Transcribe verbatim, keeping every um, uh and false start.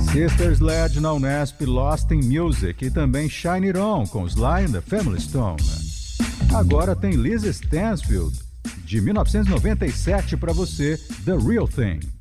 Sister Sledge na Unesp, Lost in Music e também Shine It On com Sly and the Family Stone. Agora tem Liz Stansfield, de mil novecentos e noventa e sete para você, The Real Thing.